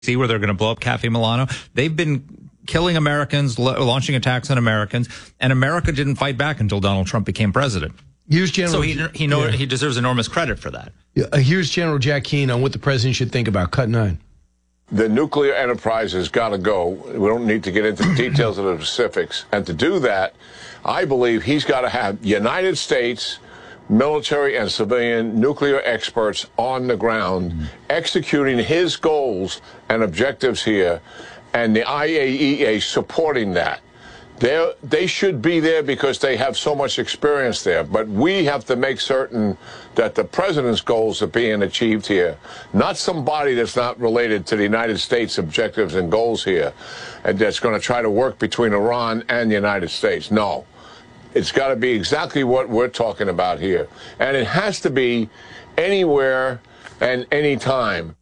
see where they're going to blow up Cafe Milano. They've been killing Americans, launching attacks on Americans, and America didn't fight back until Donald Trump became president. Here's General. So he deserves enormous credit for that. Here's General Jack Keane on what the president should think about Cut 9. The nuclear enterprise has got to go. We don't need to get into the details of the specifics. And to do that, I believe he's got to have United States military and civilian nuclear experts on the ground executing his goals and objectives here, and the IAEA supporting that. They should be there because they have so much experience there. But we have to make certain that the president's goals are being achieved here, not somebody that's not related to the United States objectives and goals here, and that's going to try to work between Iran and the United States. No. It's got to be exactly what we're talking about here. And it has to be anywhere and anytime.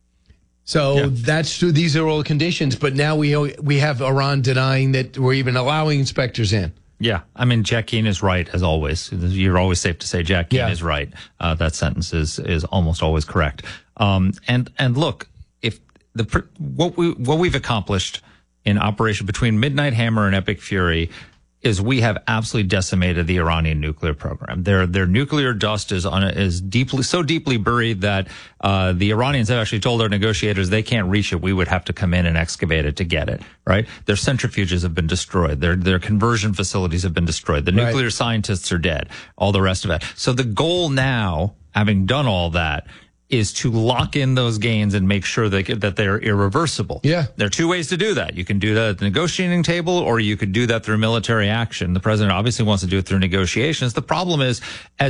So these are all conditions, but now we have Iran denying that we're even allowing inspectors in. Yeah, I mean, Jack Keane is right, as always. You're always safe to say Jack Keane is right. That sentence is almost always correct. And look, if what we've accomplished in Operation between Midnight Hammer and Epic Fury is we have absolutely decimated the Iranian nuclear program. Their nuclear dust is so deeply buried that the Iranians have actually told their negotiators they can't reach it. We would have to come in and excavate it to get it. Right? Their centrifuges have been destroyed. Their conversion facilities have been destroyed. The nuclear scientists are dead. All the rest of it. So the goal now, having done all that, is to lock in those gains and make sure that they're irreversible. Yeah. There are two ways to do that. You can do that at the negotiating table, or you could do that through military action. The president obviously wants to do it through negotiations. The problem is,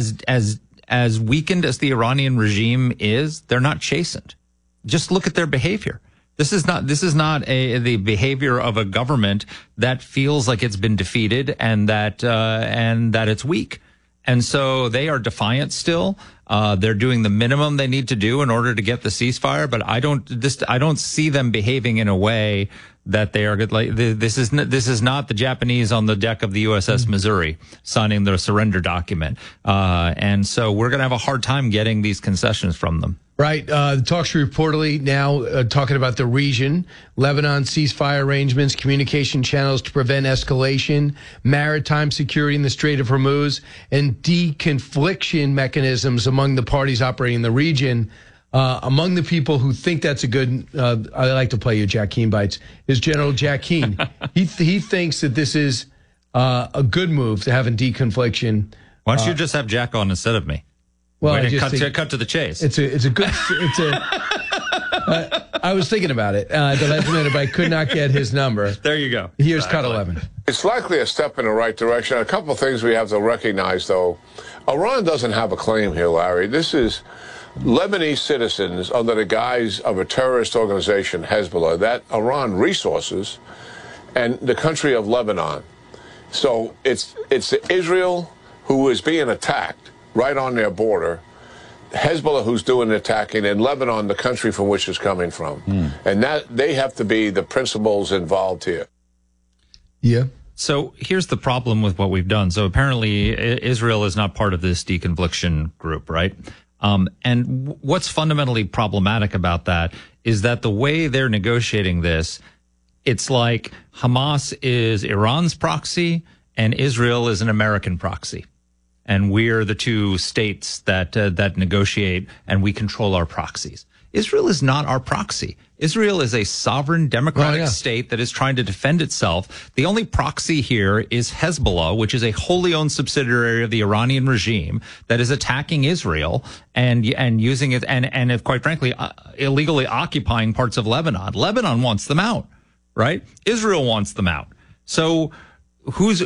as weakened as the Iranian regime is, they're not chastened. Just look at their behavior. This is not the behavior of a government that feels like it's been defeated and that it's weak. And so they are defiant still. They're doing the minimum they need to do in order to get the ceasefire. But I don't see them behaving in a way that they are like this is not the Japanese on the deck of the USS Missouri signing their surrender document. And so we're going to have a hard time getting these concessions from them. Right. The talks reportedly now talking about the region, Lebanon ceasefire arrangements, communication channels to prevent escalation, maritime security in the Strait of Hormuz, and deconfliction mechanisms among the parties operating in the region. Among the people who think that's a good, I like to play you Jack Keane bites, is General Jack Keane. He thinks that this is a good move to having deconfliction. Why don't you just have Jack on instead of me? Well, cut to the chase. I was thinking about it the last minute, but I could not get his number. There you go. Here's Cut 11. It's likely a step in the right direction. A couple of things we have to recognize, though. Iran doesn't have a claim here, Larry. This is Lebanese citizens under the guise of a terrorist organization, Hezbollah, that Iran resources, and the country of Lebanon. So it's Israel who is being attacked right on their border, Hezbollah who's doing the attacking, and Lebanon, the country from which it's coming from. And that they have to be the principals involved here. Yeah. So here's the problem with what we've done. So apparently Israel is not part of this deconfliction group, right? And what's fundamentally problematic about that is that the way they're negotiating this, it's like Hamas is Iran's proxy and Israel is an American proxy. And we're the two states that negotiate, and we control our proxies. Israel is not our proxy. Israel is a sovereign democratic state that is trying to defend itself. The only proxy here is Hezbollah, which is a wholly owned subsidiary of the Iranian regime that is attacking Israel and using it and quite frankly, illegally occupying parts of Lebanon. Lebanon wants them out, right? Israel wants them out. So whose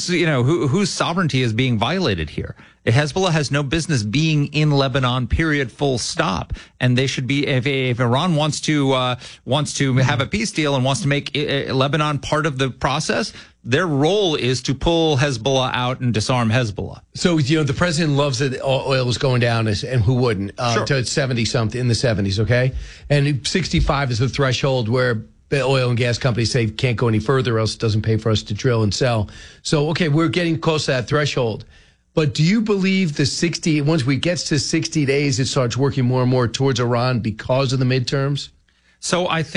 sovereignty is being violated here? Hezbollah has no business being in Lebanon, period, full stop. And they should be, if Iran wants to have a peace deal and wants to make Lebanon part of the process, their role is to pull Hezbollah out and disarm Hezbollah. So, the president loves that oil is going down, and who wouldn't, to 70 something in the 70s. Okay. And 65 is the threshold where the oil and gas companies say can't go any further, else it doesn't pay for us to drill and sell. So, okay, we're getting close to that threshold. But do you believe once we get to 60 days, it starts working more and more towards Iran because of the midterms? So I think